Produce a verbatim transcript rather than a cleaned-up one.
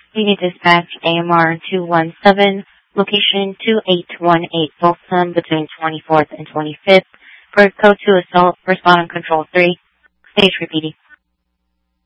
Unit dispatch A M R two one seven, location two eight one eight Folsom between twenty-fourth and twenty-fifth. For code two assault, respond on control three. Stage repeating.